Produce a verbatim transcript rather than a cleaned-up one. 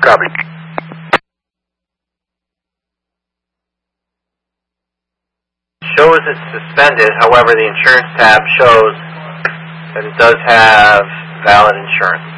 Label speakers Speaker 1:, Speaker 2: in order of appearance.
Speaker 1: Copy.
Speaker 2: Shows it's suspended, however the insurance tab shows that it does have valid insurance.